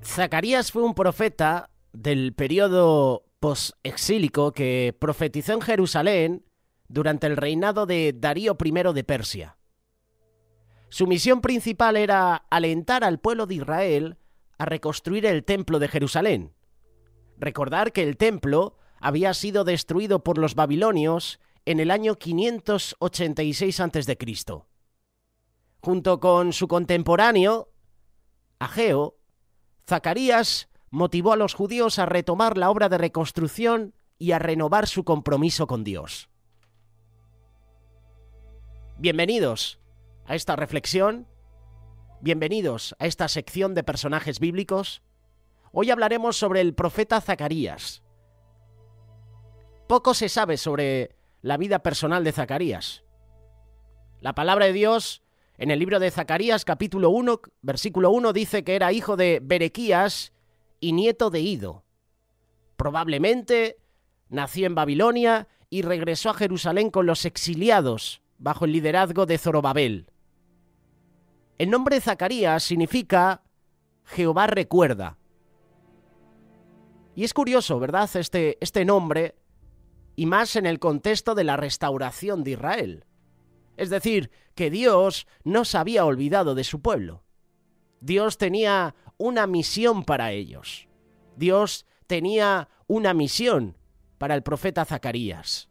Zacarías fue un profeta del periodo post-exílico que profetizó en Jerusalén durante el reinado de Darío I de Persia. Su misión principal era alentar al pueblo de Israel a reconstruir el templo de Jerusalén. Recordar que el templo había sido destruido por los babilonios en el año 586 a.C. Junto con su contemporáneo, Ageo, Zacarías motivó a los judíos a retomar la obra de reconstrucción y a renovar su compromiso con Dios. Bienvenidos a esta reflexión, bienvenidos a esta sección de personajes bíblicos. Hoy hablaremos sobre el profeta Zacarías. Poco se sabe sobre la vida personal de Zacarías. La palabra de Dios en el libro de Zacarías, capítulo 1, versículo 1, dice que era hijo de Berequías y nieto de Ido. Probablemente nació en Babilonia y regresó a Jerusalén con los exiliados bajo el liderazgo de Zorobabel. El nombre Zacarías significa Jehová recuerda. Y es curioso, ¿verdad?, este nombre, y más en el contexto de la restauración de Israel. Es decir, que Dios no se había olvidado de su pueblo. Dios tenía una misión para ellos. Dios tenía una misión para el profeta Zacarías.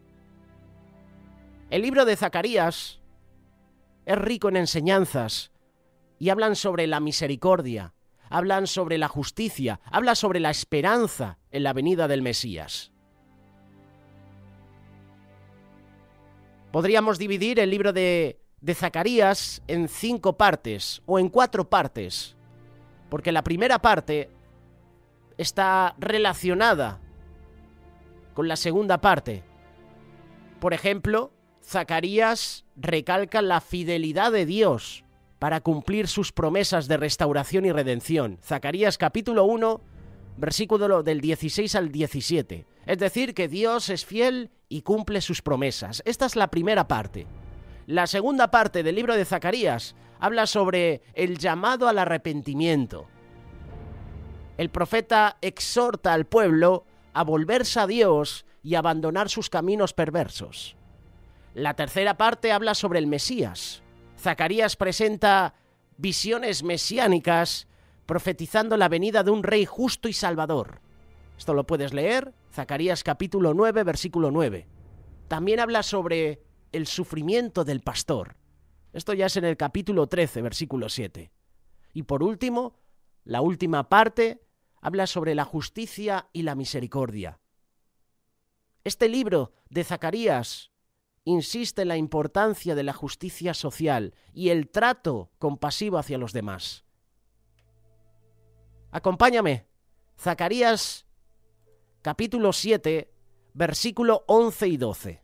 El libro de Zacarías es rico en enseñanzas y hablan sobre la misericordia, hablan sobre la justicia, habla sobre la esperanza en la venida del Mesías. Podríamos dividir el libro de Zacarías en 5 partes o en 4 partes, porque la primera parte está relacionada con la segunda parte. Por ejemplo, Zacarías recalca la fidelidad de Dios para cumplir sus promesas de restauración y redención. Zacarías capítulo 1, versículo del 16 al 17. Es decir, que Dios es fiel y cumple sus promesas. Esta es la primera parte. La segunda parte del libro de Zacarías habla sobre el llamado al arrepentimiento. El profeta exhorta al pueblo a volverse a Dios y abandonar sus caminos perversos. La tercera parte habla sobre el Mesías. Zacarías presenta visiones mesiánicas profetizando la venida de un rey justo y salvador. Esto lo puedes leer, Zacarías capítulo 9, versículo 9. También habla sobre el sufrimiento del pastor. Esto ya es en el capítulo 13, versículo 7. Y por último, la última parte habla sobre la justicia y la misericordia. Este libro de Zacarías insiste en la importancia de la justicia social y el trato compasivo hacia los demás. Acompáñame, Zacarías capítulo 7, versículo 11 y 12.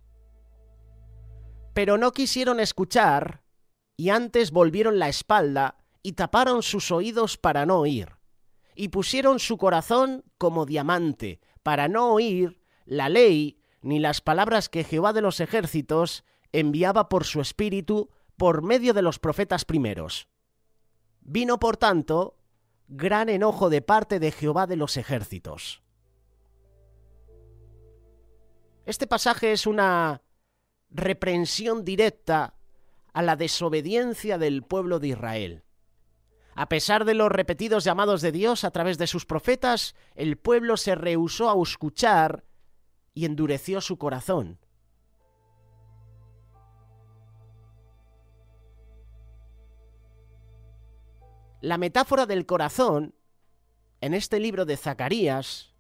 Pero no quisieron escuchar, y antes volvieron la espalda y taparon sus oídos para no oír, y pusieron su corazón como diamante para no oír la ley ni las palabras que Jehová de los ejércitos enviaba por su espíritu por medio de los profetas primeros. Vino, por tanto, gran enojo de parte de Jehová de los ejércitos. Este pasaje es una reprensión directa a la desobediencia del pueblo de Israel. A pesar de los repetidos llamados de Dios a través de sus profetas, el pueblo se rehusó a escuchar y endureció su corazón. La metáfora del corazón en este libro de Zacarías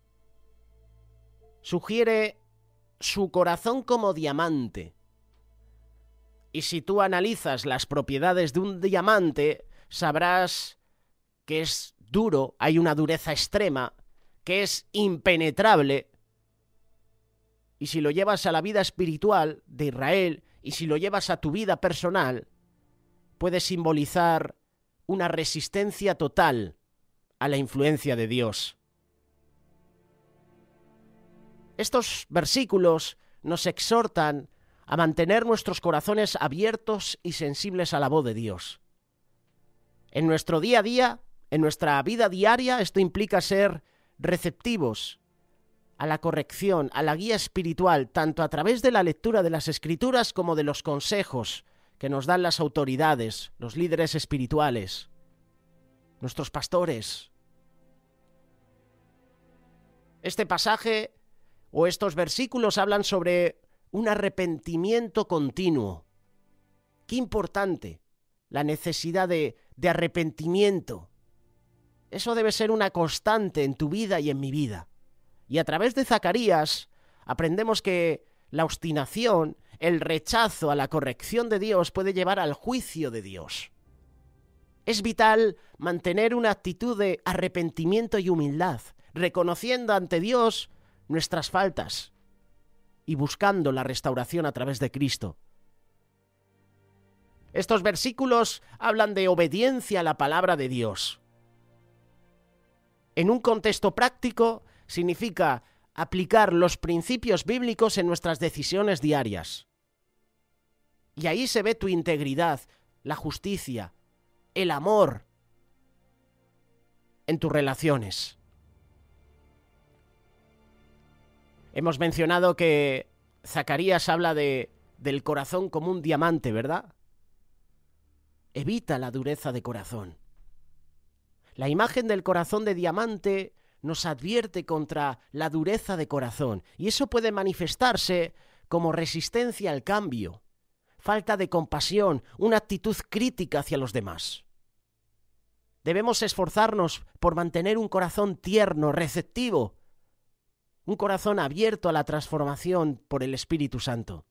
sugiere su corazón como diamante. Y si tú analizas las propiedades de un diamante, sabrás que es duro, hay una dureza extrema, que es impenetrable. Y si lo llevas a la vida espiritual de Israel y si lo llevas a tu vida personal, puede simbolizar una resistencia total a la influencia de Dios. Estos versículos nos exhortan a mantener nuestros corazones abiertos y sensibles a la voz de Dios. En nuestro día a día, En nuestra vida diaria esto implica ser receptivos a la corrección, a la guía espiritual, tanto a través de la lectura de las Escrituras como de los consejos que nos dan las autoridades, los líderes espirituales, nuestros pastores. Este pasaje o estos versículos hablan sobre un arrepentimiento continuo. Qué importante la necesidad de arrepentimiento. Eso debe ser una constante en tu vida y en mi vida. Y a través de Zacarías aprendemos que la obstinación, el rechazo a la corrección de Dios puede llevar al juicio de Dios. Es vital mantener una actitud de arrepentimiento y humildad, reconociendo ante Dios nuestras faltas y buscando la restauración a través de Cristo. Estos versículos hablan de obediencia a la palabra de Dios. En un contexto práctico, significa aplicar los principios bíblicos en nuestras decisiones diarias. Y ahí se ve tu integridad, la justicia, el amor en tus relaciones. Hemos mencionado que Zacarías habla del corazón como un diamante, ¿verdad? Evita la dureza de corazón. La imagen del corazón de diamante nos advierte contra la dureza de corazón, y eso puede manifestarse como resistencia al cambio, falta de compasión, una actitud crítica hacia los demás. Debemos esforzarnos por mantener un corazón tierno, receptivo, un corazón abierto a la transformación por el Espíritu Santo.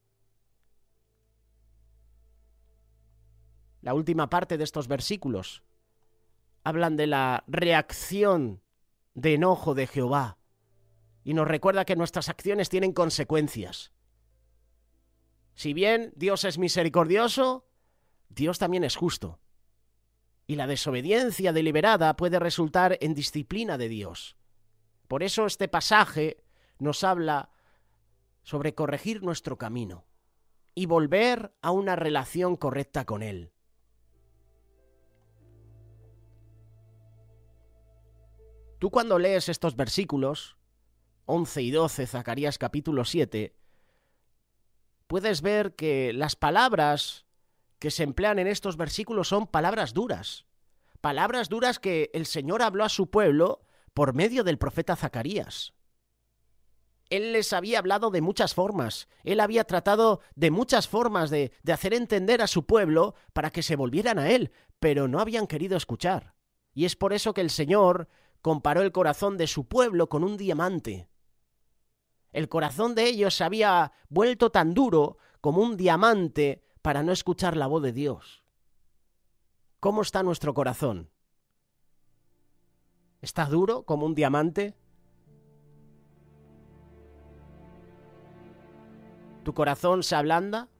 La última parte de estos versículos hablan de la reacción de enojo de Jehová y nos recuerda que nuestras acciones tienen consecuencias. Si bien Dios es misericordioso, Dios también es justo. Y la desobediencia deliberada puede resultar en disciplina de Dios. Por eso este pasaje nos habla sobre corregir nuestro camino y volver a una relación correcta con Él. Tú cuando lees estos versículos, 11 y 12, Zacarías capítulo 7, puedes ver que las palabras que se emplean en estos versículos son palabras duras que el Señor habló a su pueblo por medio del profeta Zacarías. Él les había hablado de muchas formas, él había tratado de muchas formas de hacer entender a su pueblo para que se volvieran a él, pero no habían querido escuchar. Y es por eso que el Señor comparó el corazón de su pueblo con un diamante. El corazón de ellos se había vuelto tan duro como un diamante para no escuchar la voz de Dios. ¿Cómo está nuestro corazón? ¿Está duro como un diamante? ¿Tu corazón se ablanda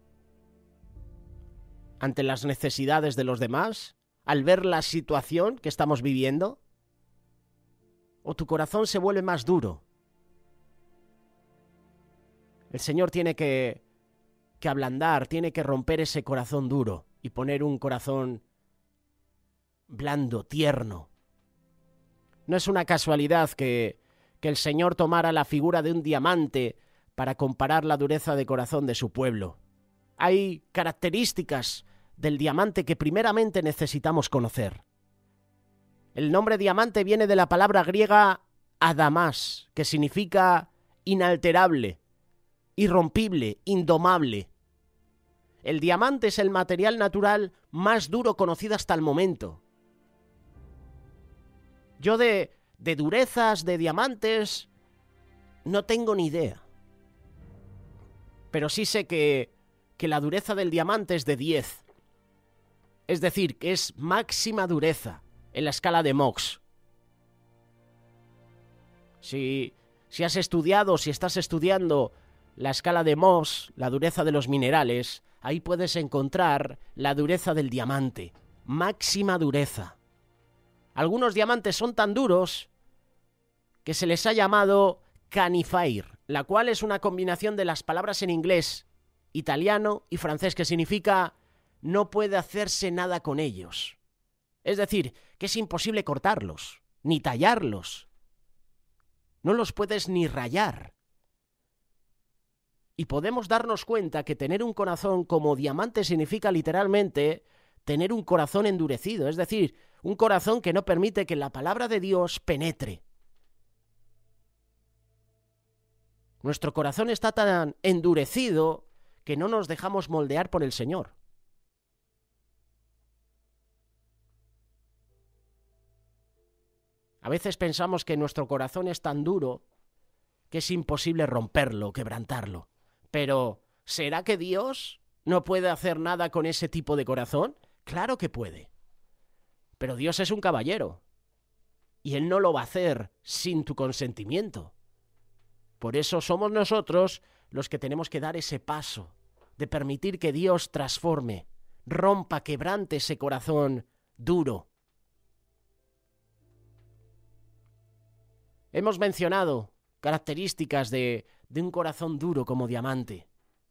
ante las necesidades de los demás al ver la situación que estamos viviendo? ¿O tu corazón se vuelve más duro? El Señor tiene que ablandar, tiene que romper ese corazón duro y poner un corazón blando, tierno. No es una casualidad que el Señor tomara la figura de un diamante para comparar la dureza de corazón de su pueblo. Hay características del diamante que primeramente necesitamos conocer. El nombre diamante viene de la palabra griega adamás, que significa inalterable, irrompible, indomable. El diamante es el material natural más duro conocido hasta el momento. Yo de durezas de diamantes no tengo ni idea. Pero sí sé que la dureza del diamante es de 10. Es decir, que es máxima dureza en la escala de Mohs. Si has estudiado, si estás estudiando la escala de Mohs, la dureza de los minerales, ahí puedes encontrar la dureza del diamante, máxima dureza. Algunos diamantes son tan duros que se les ha llamado canifair, la cual es una combinación de las palabras en inglés, italiano y francés, que significa no puede hacerse nada con ellos. Es decir, que es imposible cortarlos, ni tallarlos. No los puedes ni rayar. Y podemos darnos cuenta que tener un corazón como diamante significa literalmente tener un corazón endurecido, es decir, un corazón que no permite que la palabra de Dios penetre. Nuestro corazón está tan endurecido que no nos dejamos moldear por el Señor. A veces pensamos que nuestro corazón es tan duro que es imposible romperlo, quebrantarlo. Pero, ¿será que Dios no puede hacer nada con ese tipo de corazón? Claro que puede. Pero Dios es un caballero. Y Él no lo va a hacer sin tu consentimiento. Por eso somos nosotros los que tenemos que dar ese paso de permitir que Dios transforme, rompa, quebrante ese corazón duro. Hemos mencionado características de un corazón duro como diamante.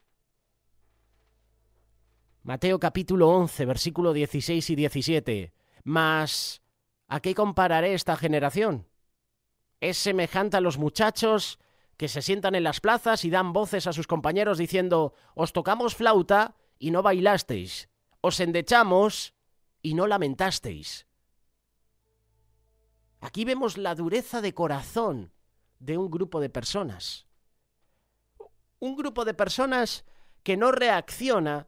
Mateo capítulo 11, versículo 16 y 17. Mas, ¿a qué compararé esta generación? Es semejante a los muchachos que se sientan en las plazas y dan voces a sus compañeros diciendo: os tocamos flauta y no bailasteis, os endechamos y no lamentasteis. Aquí vemos la dureza de corazón de un grupo de personas. Un grupo de personas que no reacciona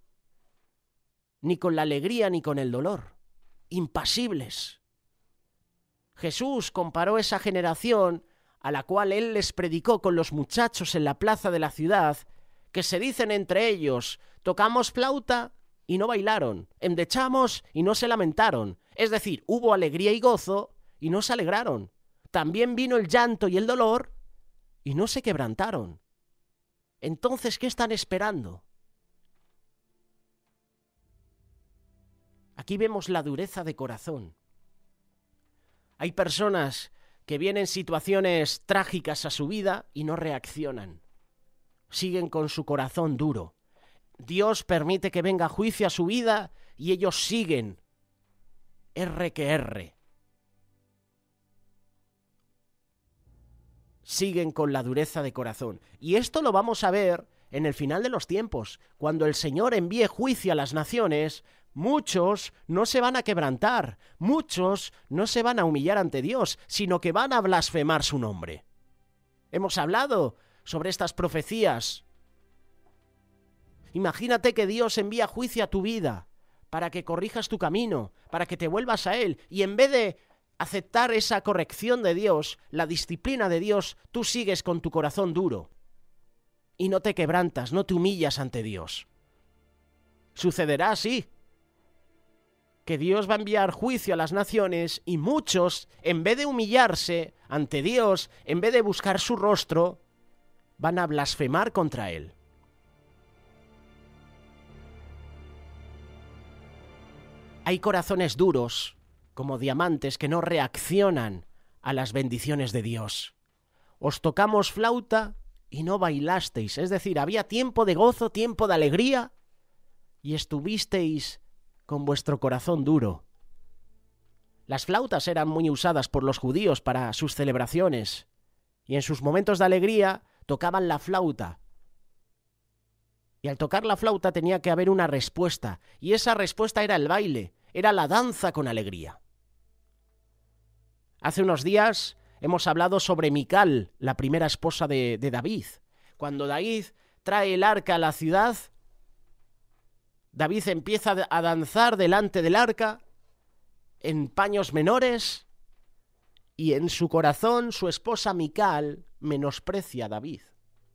ni con la alegría ni con el dolor. Impasibles. Jesús comparó esa generación a la cual Él les predicó con los muchachos en la plaza de la ciudad, que se dicen entre ellos: tocamos flauta y no bailaron, endechamos y no se lamentaron. Es decir, hubo alegría y gozo y no se alegraron. También vino el llanto y el dolor y no se quebrantaron. Entonces, ¿qué están esperando? Aquí vemos la dureza de corazón. Hay personas que vienen situaciones trágicas a su vida y no reaccionan. Siguen con su corazón duro. Dios permite que venga juicio a su vida y ellos siguen. R que R. Siguen con la dureza de corazón. Y esto lo vamos a ver en el final de los tiempos. Cuando el Señor envíe juicio a las naciones, muchos no se van a quebrantar, muchos no se van a humillar ante Dios, sino que van a blasfemar su nombre. Hemos hablado sobre estas profecías. Imagínate que Dios envía juicio a tu vida para que corrijas tu camino, para que te vuelvas a Él, y en vez de aceptar esa corrección de Dios, la disciplina de Dios, tú sigues con tu corazón duro y no te quebrantas, no te humillas ante Dios. Sucederá así, que Dios va a enviar juicio a las naciones y muchos, en vez de humillarse ante Dios, en vez de buscar su rostro, van a blasfemar contra Él. Hay corazones duros, como diamantes, que no reaccionan a las bendiciones de Dios. Os tocamos flauta y no bailasteis, es decir, había tiempo de gozo, tiempo de alegría, y estuvisteis con vuestro corazón duro. Las flautas eran muy usadas por los judíos para sus celebraciones, y en sus momentos de alegría tocaban la flauta. Y al tocar la flauta tenía que haber una respuesta, y esa respuesta era el baile, era la danza con alegría. Hace unos días hemos hablado sobre Mical, la primera esposa de David. Cuando David trae el arca a la ciudad, David empieza a danzar delante del arca en paños menores, y en su corazón su esposa Mical menosprecia a David.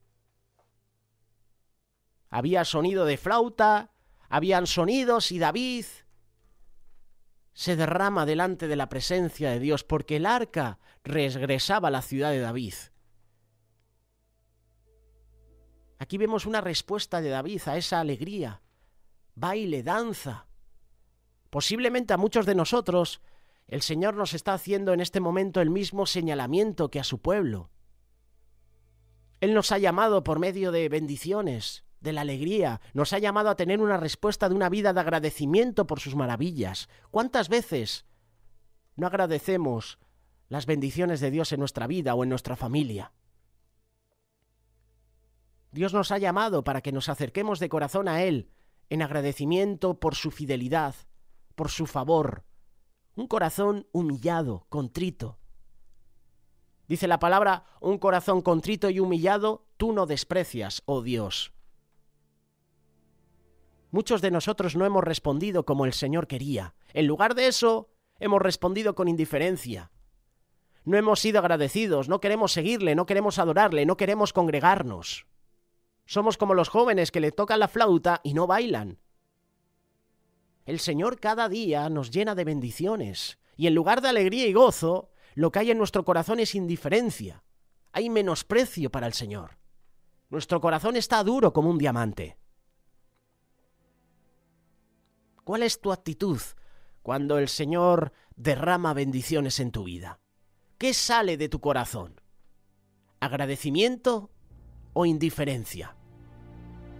Había sonido de flauta, habían sonidos, y David se derrama delante de la presencia de Dios porque el arca regresaba a la ciudad de David. Aquí vemos una respuesta de David a esa alegría, baile, danza. Posiblemente a muchos de nosotros el Señor nos está haciendo en este momento el mismo señalamiento que a su pueblo. Él nos ha llamado por medio de bendiciones, de la alegría, nos ha llamado a tener una respuesta de una vida de agradecimiento por sus maravillas. ¿Cuántas veces no agradecemos las bendiciones de Dios en nuestra vida o en nuestra familia? Dios nos ha llamado para que nos acerquemos de corazón a Él, en agradecimiento por su fidelidad, por su favor. Un corazón humillado, contrito. Dice la palabra, un corazón contrito y humillado, tú no desprecias, oh Dios. Muchos de nosotros no hemos respondido como el Señor quería. En lugar de eso, hemos respondido con indiferencia. No hemos sido agradecidos, no queremos seguirle, no queremos adorarle, no queremos congregarnos. Somos como los jóvenes que le tocan la flauta y no bailan. El Señor cada día nos llena de bendiciones, y en lugar de alegría y gozo, lo que hay en nuestro corazón es indiferencia. Hay menosprecio para el Señor. Nuestro corazón está duro como un diamante. ¿Cuál es tu actitud cuando el Señor derrama bendiciones en tu vida? ¿Qué sale de tu corazón? ¿Agradecimiento o indiferencia?